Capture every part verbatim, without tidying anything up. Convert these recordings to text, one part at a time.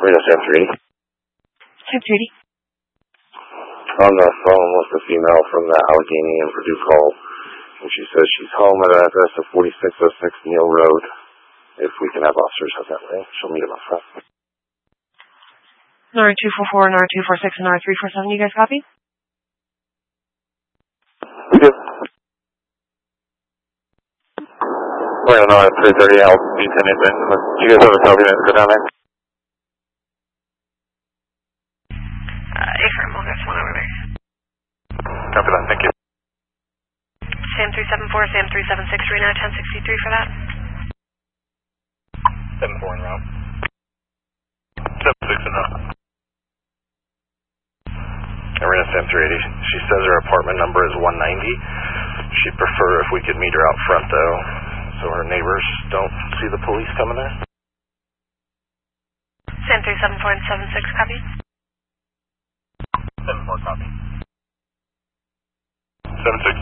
Reno Sam three eighty. Sam three eighty. On the phone was the female from the Allegheny and Purdue call, and she says she's home at an address of forty-six oh six Neal Road. If we can have officers out that way, she'll meet him up front. N R two four four, N R two four six, and N R three four seven, you guys copy? We do. We're going to know at three thirty, I'll be attending then. You guys have a copy to go down there? Uh, A-firm, we'll get one over there. Copy that, thank you. Sam three seven four, Sam three seven six, Reno ten sixty-three for that. seven four en route. seven six en route. Arena Sam three eighty. She says her apartment number is one ninety. She'd prefer if we could meet her out front, though, so her neighbors don't see the police coming there. Sam three seven four and seven six, copy? seven four, copy. seven six.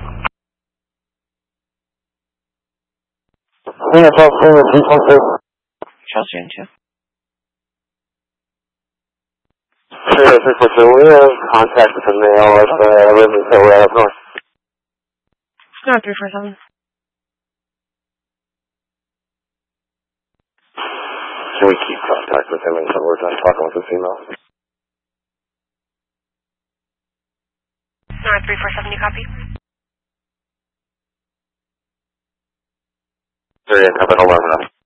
Arena twelve three three four two. Charles June two. Arena three four two, we have contact with the male at the Ribbon Hill right up north. No, three four seven. Can we keep contact with him until we're done talking with the female? No, three four seven, you copy? There you go, but hold on.